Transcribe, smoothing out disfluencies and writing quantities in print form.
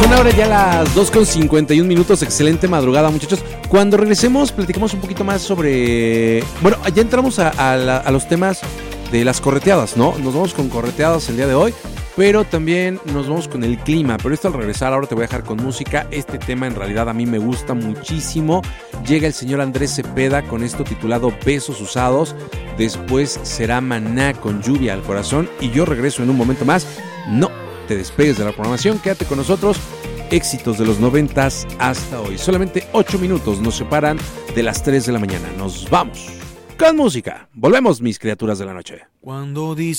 Bueno, ahora ya las 2:51, excelente madrugada, muchachos. Cuando regresemos platicamos un poquito más sobre... Bueno, ya entramos a los temas de las correteadas, ¿no? Nos vamos con correteadas el día de hoy, pero también nos vamos con el clima. Pero esto al regresar, ahora te voy a dejar con música. Este tema en realidad a mí me gusta muchísimo. Llega el señor Andrés Cepeda con esto titulado Besos Usados. Después será Maná con Lluvia al Corazón. Y yo regreso en un momento más. No te despegues de la programación, quédate con nosotros. Éxitos de los 90s hasta hoy. Solamente 8 minutos nos separan de las 3 de la mañana. Nos vamos con música. Volvemos, mis criaturas de la noche. Cuando dice